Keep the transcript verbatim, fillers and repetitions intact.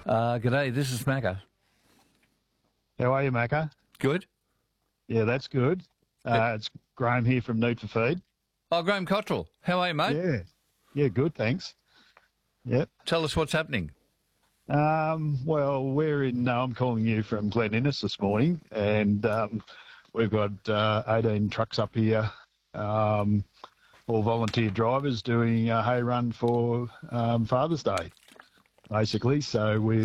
Uh, g'day, this is Macca. How are you, Macca? Good. Yeah, that's good. Uh, it's Graham here from Need for Feed. Oh, Graham Cottrell. How are you, mate? Yeah, yeah, good, thanks. Yep. Tell us what's happening. Um, well, we're in, uh, I'm calling you from Glen Innes this morning, and um, we've got uh, eighteen trucks up here, um, all volunteer drivers doing a hay run for um, Father's Day, basically. So we